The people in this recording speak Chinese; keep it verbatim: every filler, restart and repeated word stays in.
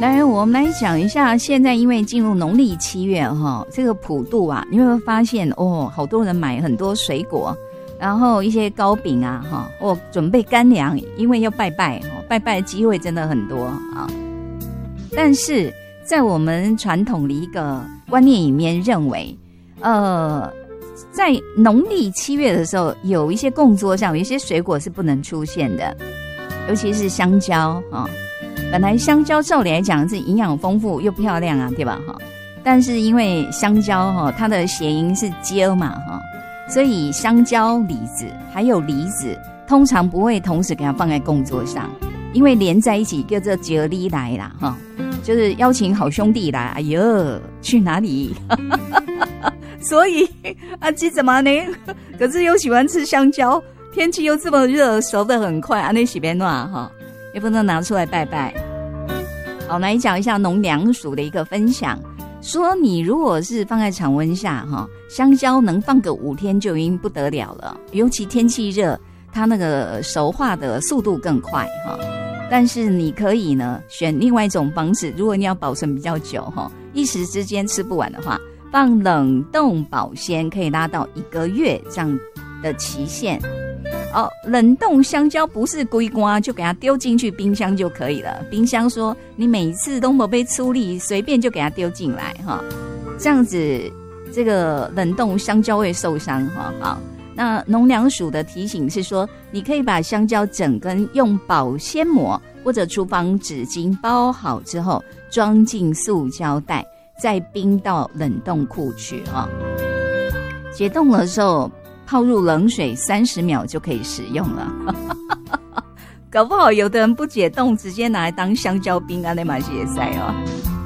来，我们来讲一下，现在因为进入农历七月哈，这个普渡啊，你会不会发现哦，好多人买很多水果，然后一些糕饼啊哈，或准备干粮，因为要拜拜，拜拜的机会真的很多啊。但是在我们传统的一个观念里面认为，呃，在农历七月的时候，有一些供桌上有一些水果是不能出现的，尤其是香蕉啊。本来香蕉照理来讲是营养丰富又漂亮啊，对吧哈？但是因为香蕉哈，它的谐音是蕉嘛哈，所以香蕉、李子还有梨子通常不会同时给它放在供桌上，因为连在一起叫做接力来啦哈，就是邀请好兄弟来。哎呦，去哪里？所以阿基怎么呢？可是又喜欢吃香蕉，天气又这么热，熟得很快，安内洗边暖哈。也不能拿出来拜拜。好，来讲一下农粮署的一个分享，说你如果是放在常温下哈，香蕉能放个五天就已经不得了了，尤其天气热，它那个熟化的速度更快哈。但是你可以呢选另外一种方式，如果你要保存比较久哈，一时之间吃不完的话，放冷冻保鲜可以拉到一个月这样的期限。哦，冷冻香蕉不是龟瓜就给它丢进去冰箱就可以了。冰箱说你每次都没被处理，随便就给它丢进来哈，这样子这个冷冻香蕉会受伤哈。好，那农粮署的提醒是说，你可以把香蕉整根用保鲜膜或者厨房纸巾包好之后，装进塑胶袋，再冰到冷冻库去哈。解冻的时候泡入冷水三十秒就可以使用了。搞不好有的人不解冻，直接拿来当香蕉冰啊，那嘛也塞哦。